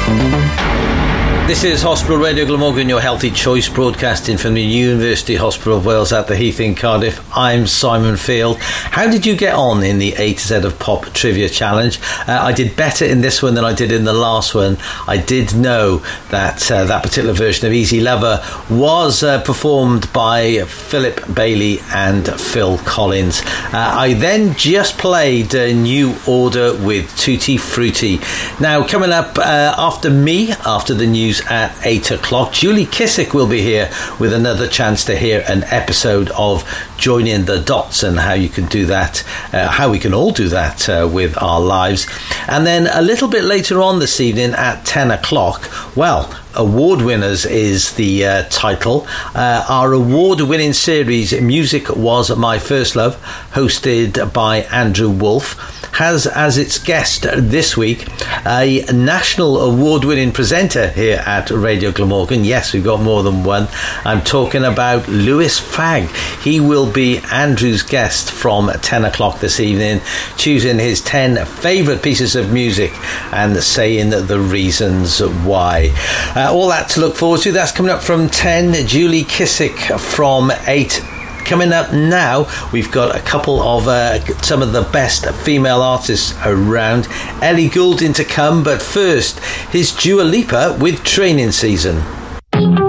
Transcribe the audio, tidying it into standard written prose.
This is Hospital Radio Glamorgan, your healthy choice, broadcasting from the University Hospital of Wales at the Heath in Cardiff. I'm Simon Field. How did you get on in the A to Z of Pop Trivia Challenge? I did better in this one than I did in the last one. I did know that that particular version of Easy Lover was performed by Philip Bailey and Phil Collins. I then just played New Order with Tutti Frutti. Now, coming up after the news at 8 o'clock, Julie Kissick will be here with another chance to hear an episode of Joining the Dots and how you can do that, how we can all do that with our lives. And then a little bit later on this evening at 10 o'clock, well, Award Winners is the title. Our award-winning series, Music Was My First Love, hosted by Andrew Wolfe, has as its guest this week a national award-winning presenter here at Radio Glamorgan. Yes, we've got more than one. I'm talking about Lewis Fagg. He will be Andrew's guest from 10 o'clock this evening, choosing his 10 favourite pieces of music and saying the reasons why. All that to look forward to. That's coming up from 10. Julie Kissick from 8. Coming up now, we've got a couple of some of the best female artists around. Ellie Goulding to come, but first, here's Dua Lipa with Training Season.